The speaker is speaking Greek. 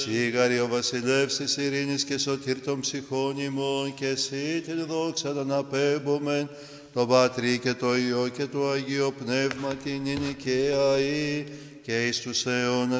Σίγαρη ο βασιλεύς της ειρήνης και σωτήρ των ψυχών ημών, και εσύ την δόξα να αναπέμπομεν, το Πατρί και το Υιό και το Αγίο Πνεύμα την νυν και αεί και εις τους αιώνας